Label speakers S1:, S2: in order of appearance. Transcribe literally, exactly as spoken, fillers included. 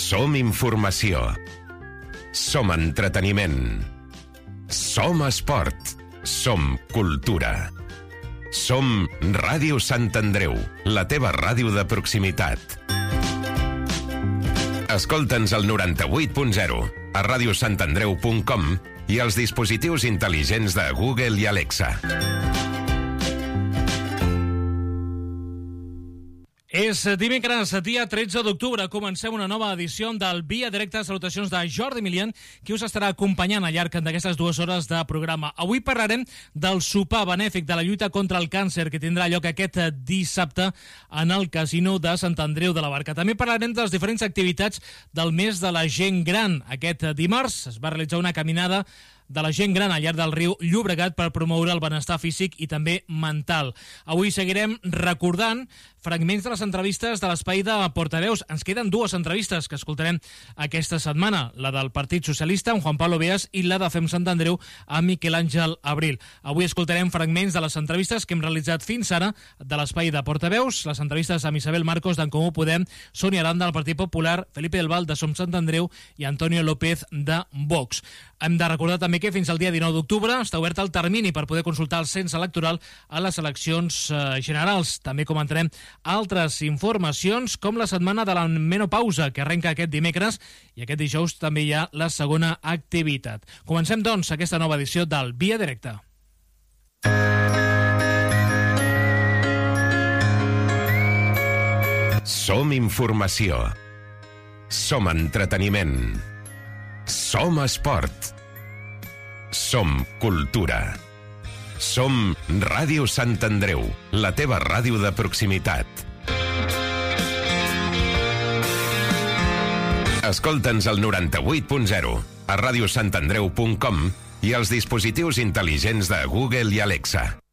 S1: Som informació. Som entreteniment. Som esport. Som cultura. Som Ràdio Sant Andreu, la teva ràdio de proximitat. Escolta'ns al noranta-vuit punt zero, a radiosantandreu punt com i als dispositius intel·ligents de Google i Alexa.
S2: És dimecres, dia tretze d'octubre. Comencem una nova edició del Via Directa. Salutacions de Jordi Milian, qui us estarà acompanyant al llarg d'aquestes dues hores de programa. Avui parlarem del sopar benèfic de la lluita contra el càncer que tindrà lloc aquest dissabte en el Casino de Sant Andreu de la Barca. També parlarem de les diferents activitats del mes de la gent gran. Aquest dimarts es va realitzar una caminada de la gent gran al llarg del riu Llobregat per promoure el benestar físic i també mental. Avui seguirem recordant fragments de les entrevistes de l'Espai de Portaveus. Ens queden dues entrevistes que escoltarem aquesta setmana, la del Partit Socialista amb Juan Pablo Beas i la de Fem Sant Andreu amb Miquel Àngel Abril. Avui escoltarem fragments de les entrevistes que hem realitzat fins ara de l'Espai de Portaveus, les entrevistes amb Isabel Marcos d'en Comú Podem, Sònia Aranda del Partit Popular, Felipe del Val de Som Sant Andreu i Antonio López de Vox. Hem de recordar també que fins al dia dinou d'octubre està obert el termini per poder consultar el cens electoral a les eleccions eh, generals. També comentarem altres informacions com la setmana de la menopausa que arrenca aquest dimecres i aquest dijous també hi ha la segona activitat. Comencem doncs aquesta nova edició del Via Directa.
S1: Som informació. Som entreteniment. Som esport. Som cultura. Som Ràdio Sant Andreu, la teva ràdio de proximitat. Escolta'ns al noranta-vuit punt zero, a radiosantandreu punt com i als dispositius intel·ligents de Google i Alexa.